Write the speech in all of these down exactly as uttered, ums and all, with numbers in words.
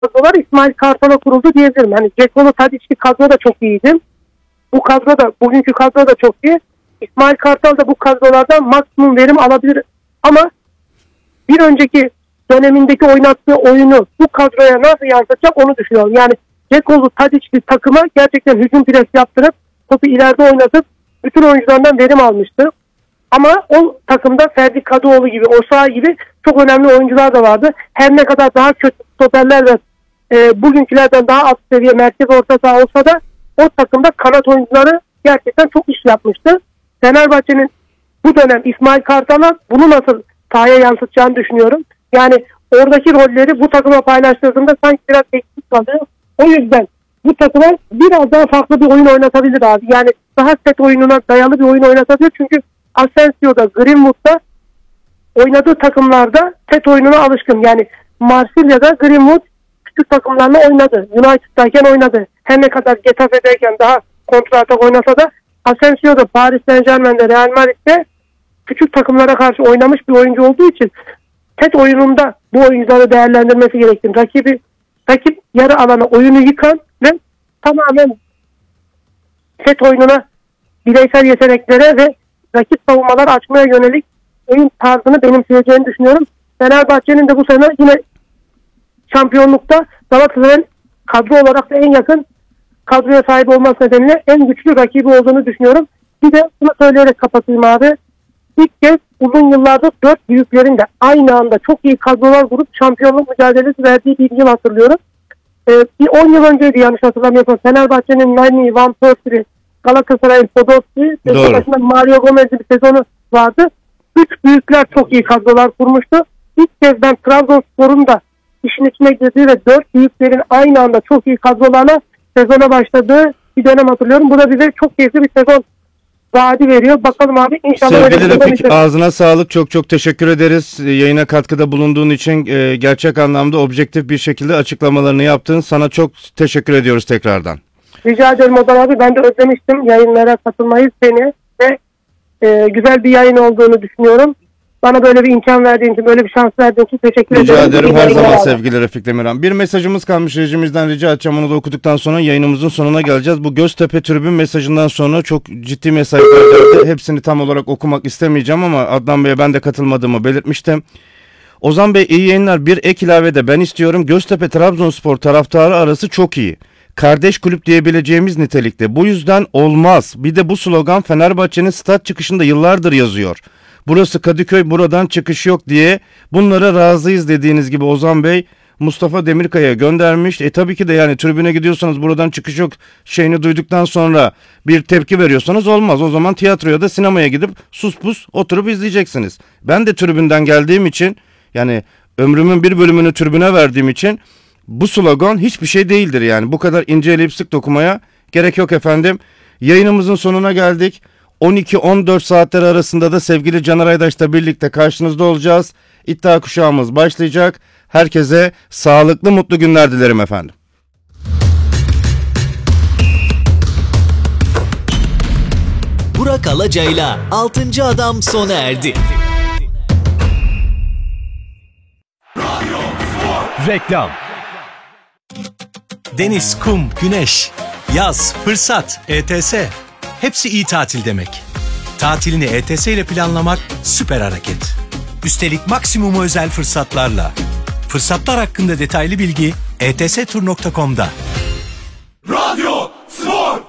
kadrolar İsmail Kartal'a kuruldu diyebilirim. Hani Cekolu Tadiçli kadro da çok iyiydi. Bu kadro da, bugünkü kadro da çok iyi. İsmail Kartal da bu kadrolardan maksimum verim alabilir. Ama bir önceki dönemindeki oynattığı oyunu bu kadroya nasıl yansıtacak onu düşünüyorum. Yani Cekolu Tadiçli takıma gerçekten hücum pres yaptırıp topu ileride oynatıp bütün oyunculardan verim almıştı. Ama o takımda Ferdi Kadıoğlu gibi, Osayi gibi çok önemli oyuncular da vardı. Her ne kadar daha kötü stoperler ve e, bugünkülerden daha alt seviye merkez orta saha olsa da o takımda kanat oyuncuları gerçekten çok iş yapmıştı. Fenerbahçe'nin bu dönem İsmail Kartal'a bunu nasıl sahaya yansıtacağını düşünüyorum. Yani oradaki rolleri bu takıma paylaştırdığında sanki biraz eksik kalıyor. O yüzden bu takıma biraz daha farklı bir oyun oynatabilir abi. Yani daha set oyununa dayalı bir oyun oynatabilir. Çünkü Asensio'da, Greenwood'da oynadığı takımlarda set oyununa alışkın. Yani Marsilya'da Greenwood küçük takımlarla oynadı. United'dayken oynadı. Her ne kadar Getafe'deyken daha kontra atak oynasa da Asensio'da, Paris Saint-Germain'de, Real Madrid'de küçük takımlara karşı oynamış bir oyuncu olduğu için set oyununda bu oyuncuları değerlendirmesi gerektiğini, rakibi rakip yarı alana oyunu yıkan ve tamamen set oyununa, bireysel yeteneklere ve rakip savunmalar açmaya yönelik oyun tarzını benimseyeceğini düşünüyorum. Fenerbahçe'nin de bu sene yine şampiyonlukta Galatasaray'ın kadro olarak da en yakın kadroya sahip olması nedeniyle en güçlü rakibi olduğunu düşünüyorum. Bir de bunu söyleyerek kapatayım abi. İlk kez uzun yıllardır dört büyüklerin de aynı anda çok iyi kadrolar kurup şampiyonluk mücadelesi verdiği bir yıl hatırlıyorum. Ee, bir on yıl önceydi yanlış hatırlamıyorsam. Fenerbahçe'nin Nani, Van Persie, Galatasaray'ın Podolski, başında Mario Gomez'li bir sezonu vardı. Üç büyükler çok iyi kadrolar kurmuştu. İlk kez ben Trabzonspor'un da işin içine girdiği ve dört büyüklerin aynı anda çok iyi kadrolarla sezona başladığı bir dönem hatırlıyorum. Bu da bize çok keyifli bir sezon vaadi veriyor. Bakalım abi inşallah. Sevgili Refik, ağzına sağlık. Çok çok teşekkür ederiz. Yayına katkıda bulunduğun için, e, gerçek anlamda objektif bir şekilde açıklamalarını yaptın. Sana çok teşekkür ediyoruz tekrardan. Rica ederim Ozan abi. Ben de özlemiştim yayınlara katılmayı, seni ve e, güzel bir yayın olduğunu düşünüyorum. Bana böyle bir imkan verdiğin için, böyle bir şans verdiğin için teşekkür rica ederim. Rica ederim her zaman sevgili Refik Demirhan. Bir mesajımız kalmış, rejimizden rica edeceğim, onu da okuduktan sonra yayınımızın sonuna geleceğiz. Bu Göztepe tribün mesajından sonra çok ciddi mesajlar geldi. Hepsini tam olarak okumak istemeyeceğim ama Adnan Bey'e ben de katılmadığımı belirtmiştim. Ozan Bey iyi yayınlar. Bir ek ilavede ben istiyorum. Göztepe Trabzonspor taraftarı arası çok iyi. Kardeş kulüp diyebileceğimiz nitelikte. Bu yüzden olmaz. Bir de bu slogan Fenerbahçe'nin stat çıkışında yıllardır yazıyor. Burası Kadıköy, buradan çıkış yok diye. Bunlara razıyız dediğiniz gibi Ozan Bey Mustafa Demirkaya'ya göndermiş. E tabii ki de yani tribüne gidiyorsanız buradan çıkış yok şeyini duyduktan sonra bir tepki veriyorsanız olmaz. O zaman tiyatroya da sinemaya gidip sus pus oturup izleyeceksiniz. Ben de tribünden geldiğim için, yani ömrümün bir bölümünü tribüne verdiğim için bu slogan hiçbir şey değildir yani. Bu kadar ince eleyip sık dokumaya gerek yok efendim. Yayınımızın sonuna geldik. on iki on dört saatler arasında da sevgili Caner Aydaş'la birlikte karşınızda olacağız. İddia kuşağımız başlayacak. Herkese sağlıklı, mutlu günler dilerim efendim. Burak Alacay'la altıncı Adam sona erdi. Reklam. Deniz, kum, güneş, yaz, fırsat, E T S. Hepsi iyi tatil demek. Tatilini E T S ile planlamak süper hareket. Üstelik maksimum özel fırsatlarla. Fırsatlar hakkında detaylı bilgi e t s tur nokta com'da. Radyo Spor.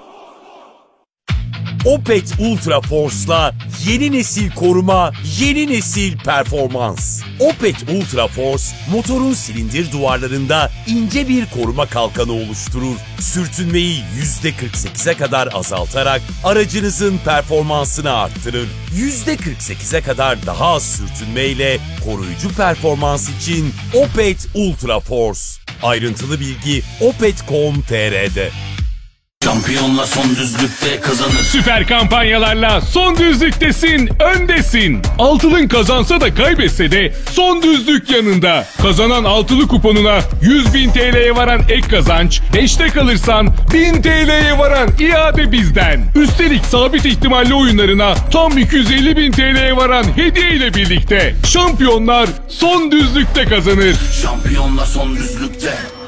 Opet Ultra Force'la yeni nesil koruma, yeni nesil performans. Opet Ultra Force, motorun silindir duvarlarında ince bir koruma kalkanı oluşturur. Sürtünmeyi yüzde kırk sekize kadar azaltarak aracınızın performansını arttırır. yüzde kırk sekize kadar daha az sürtünmeyle koruyucu performans için Opet Ultra Force. Ayrıntılı bilgi opet nokta com nokta t r'de. Şampiyonla son düzlükte kazanır. Süper kampanyalarla son düzlüktesin, öndesin. Altılın kazansa da kaybetse de son düzlük yanında. Kazanan altılı kuponuna yüz bin T L'ye varan ek kazanç, beşte kalırsan bin T L'ye varan iade bizden. Üstelik sabit ihtimalli oyunlarına tam iki yüz elli bin T L'ye varan hediye ile birlikte. Şampiyonlar son düzlükte kazanır. Şampiyonla son düzlükte.